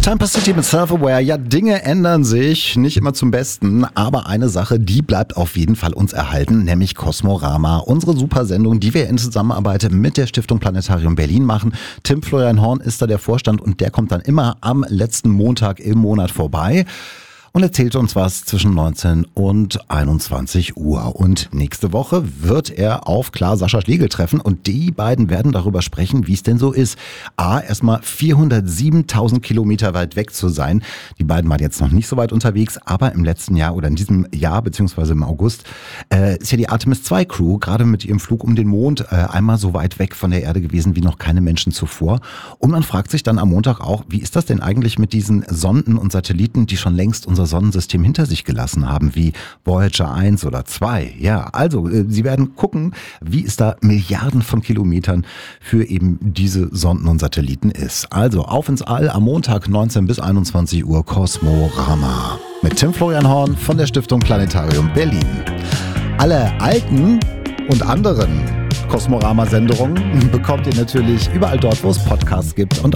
Tampa City mit Self-Aware. Ja, Dinge ändern sich, nicht immer zum Besten, aber eine Sache, die bleibt auf jeden Fall uns erhalten, nämlich Kosmorama. Unsere super Sendung, die wir in Zusammenarbeit mit der Stiftung Planetarium Berlin machen. Tim Florian Horn ist da der Vorstand und der kommt dann immer am letzten Montag im Monat vorbei und erzählt uns was zwischen 19 und 21 Uhr. Und nächste Woche wird er auf Sascha Schlegel treffen und die beiden werden darüber sprechen, wie es denn so ist. Erstmal 407.000 Kilometer weit weg zu sein. Die beiden waren jetzt noch nicht so weit unterwegs, aber im letzten Jahr oder in diesem Jahr, beziehungsweise im August, ist ja die Artemis 2 Crew gerade mit ihrem Flug um den Mond einmal so weit weg von der Erde gewesen wie noch keine Menschen zuvor. Und man fragt sich dann am Montag auch, wie ist das denn eigentlich mit diesen Sonden und Satelliten, die schon längst unser Sonnensystem hinter sich gelassen haben, wie Voyager 1 oder 2. Ja, also sie werden gucken, wie es da Milliarden von Kilometern für eben diese Sonden und Satelliten ist. Also auf ins All am Montag 19 bis 21 Uhr Kosmorama mit Tim Florian Horn von der Stiftung Planetarium Berlin. Alle alten und anderen Kosmorama-Sendungen bekommt ihr natürlich überall dort, wo es Podcasts gibt und